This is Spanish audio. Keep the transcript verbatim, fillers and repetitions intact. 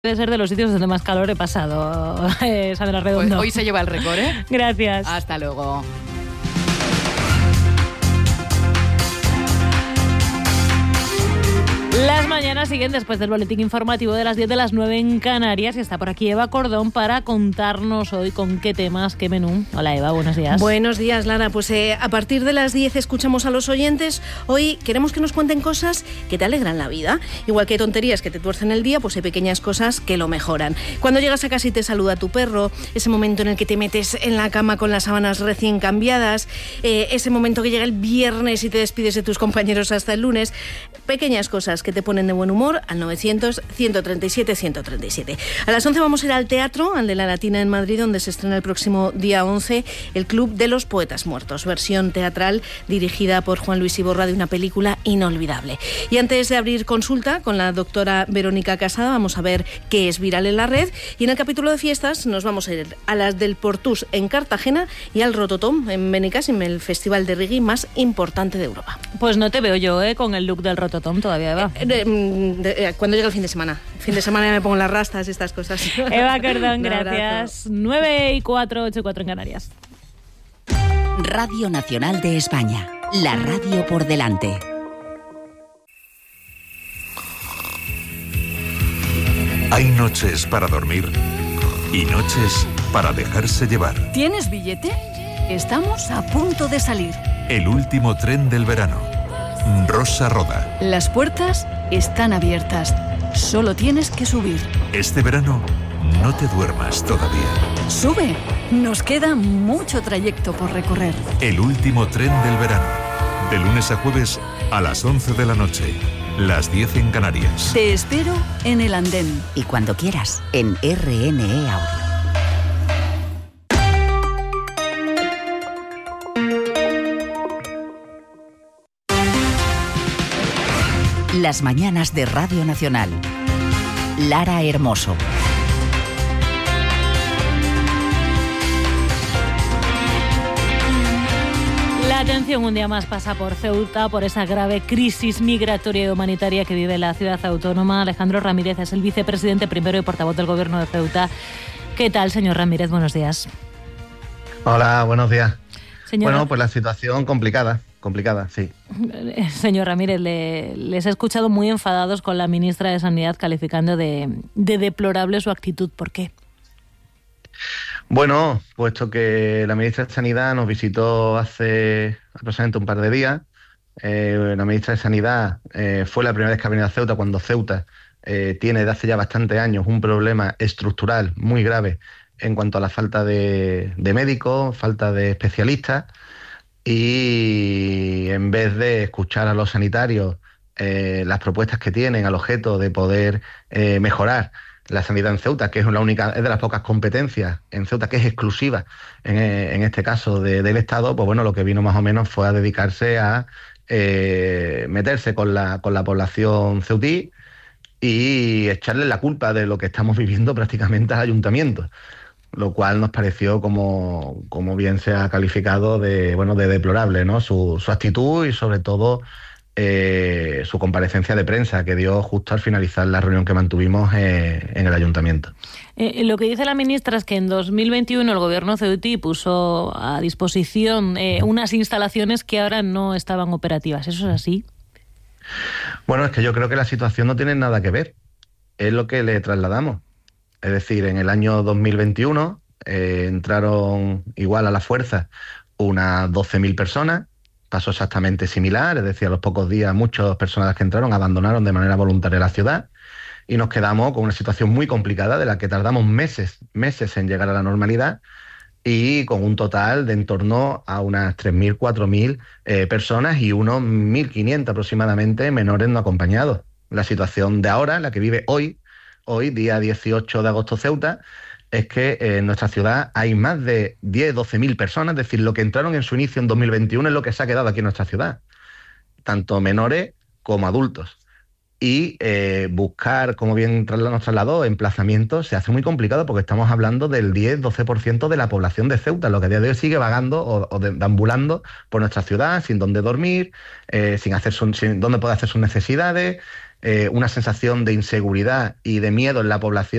Debe ser de los sitios donde más calor he pasado, eh, Sandra Redondo. Pues hoy se lleva el récord, ¿eh? Gracias. Hasta luego. Las mañanas siguen después del boletín informativo de las diez de las nueve en Canarias y está por aquí Eva Cordón para contarnos hoy con qué temas, qué menú. Hola Eva, buenos días. Buenos días, Lara. Pues eh, a partir de las diez escuchamos a los oyentes. Hoy queremos que nos cuenten cosas que te alegran la vida. Igual que hay tonterías que te tuercen el día, pues hay pequeñas cosas que lo mejoran. Cuando llegas a casa y te saluda tu perro, ese momento en el que te metes en la cama con las sábanas recién cambiadas, eh, ese momento que llega el viernes y te despides de tus compañeros hasta el lunes, pequeñas cosas que te ponen de buen humor al novecientos, ciento treinta y siete, ciento treinta y siete. A las once vamos a ir al teatro, al de la Latina en Madrid, donde se estrena el próximo día once el Club de los Poetas Muertos, versión teatral dirigida por Juan Luis Iborra de una película inolvidable. Y antes de abrir consulta con la doctora Verónica Casada, vamos a ver qué es viral en la red. Y en el capítulo de fiestas nos vamos a ir a las del Portús en Cartagena y al Rototom en Benicàssim, el festival de reggae más importante de Europa. Pues no te veo yo, ¿eh? Con el look del Rototom todavía, Eva. Eh, de, de, de, cuando llega el fin de semana. El fin de semana ya me pongo las rastas y estas cosas. Eva Cordón, gracias. nueve y cuatro, ocho y cuatro en Canarias. Radio Nacional de España. La radio por delante. Hay noches para dormir y noches para dejarse llevar. ¿Tienes billete? Estamos a punto de salir. El último tren del verano. Rosa Roda. Las puertas están abiertas. Solo tienes que subir. Este verano no te duermas todavía. Sube. Nos queda mucho trayecto por recorrer. El último tren del verano. De lunes a jueves a las once de la noche. Las diez en Canarias. Te espero en el andén. Y cuando quieras, en R N E Audio. Las mañanas de Radio Nacional. Lara Hermoso. La atención un día más pasa por Ceuta, por esa grave crisis migratoria y humanitaria que vive la ciudad autónoma. Alejandro Ramírez es el vicepresidente primero y portavoz del Gobierno de Ceuta. ¿Qué tal, señor Ramírez? Buenos días. Hola, buenos días. Señora... Bueno, pues la situación complicada. Complicada, sí. Señor Ramírez, le, les he escuchado muy enfadados con la ministra de Sanidad, calificando de, de deplorable su actitud. ¿Por qué? Bueno, puesto que la ministra de Sanidad nos visitó hace aproximadamente un par de días, eh, la ministra de Sanidad eh, fue la primera vez que ha venido a Ceuta, cuando Ceuta eh, tiene desde hace ya bastantes años un problema estructural muy grave en cuanto a la falta de, de médicos, falta de especialistas. Y en vez de escuchar a los sanitarios eh, las propuestas que tienen al objeto de poder eh, mejorar la sanidad en Ceuta, que es la única, es de las pocas competencias en Ceuta que es exclusiva en, en este caso de, del Estado, pues bueno, lo que vino más o menos fue a dedicarse a eh, meterse con la, con la población ceutí y echarle la culpa de lo que estamos viviendo prácticamente al ayuntamiento. Lo cual nos pareció, como, como bien se ha calificado, de bueno de deplorable, ¿no? Su, su actitud y sobre todo eh, su comparecencia de prensa que dio justo al finalizar la reunión que mantuvimos eh, en el ayuntamiento. Eh, lo que dice la ministra es que en dos mil veintiuno el gobierno ceutí puso a disposición eh, unas instalaciones que ahora no estaban operativas. ¿Eso es así? Bueno, es que yo creo que la situación no tiene nada que ver. Es lo que le trasladamos. Es decir, en el año dos mil veintiuno eh, entraron igual a la fuerza unas doce mil personas, pasó exactamente similar, es decir, a los pocos días muchas personas que entraron abandonaron de manera voluntaria la ciudad y nos quedamos con una situación muy complicada de la que tardamos meses, meses en llegar a la normalidad y con un total de en torno a unas tres mil, cuatro mil eh, personas y unos mil quinientos aproximadamente menores no acompañados. La situación de ahora, la que vive hoy, Hoy, día dieciocho de agosto, Ceuta, es que en nuestra ciudad hay más de diez, doce mil personas, es decir, lo que entraron en su inicio en dos mil veintiuno es lo que se ha quedado aquí en nuestra ciudad, tanto menores como adultos. Y eh, buscar, como bien nos trasladó, emplazamientos se hace muy complicado porque estamos hablando del diez, doce por ciento de la población de Ceuta, lo que a día de hoy sigue vagando o, o deambulando por nuestra ciudad, sin dónde dormir, eh, sin hacer su, sin dónde poder hacer sus necesidades. eh, una sensación de inseguridad y de miedo en la población